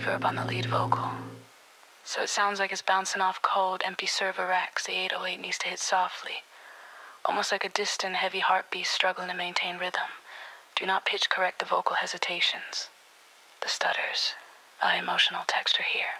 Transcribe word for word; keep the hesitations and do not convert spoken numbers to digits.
reverb on the lead vocal. So it sounds like it's bouncing off cold, empty server racks the eight oh eight needs to hit softly. Almost like a distant, heavy heartbeat struggling to maintain rhythm. Do not pitch correct the vocal hesitations, the stutters, uh, emotional texture here.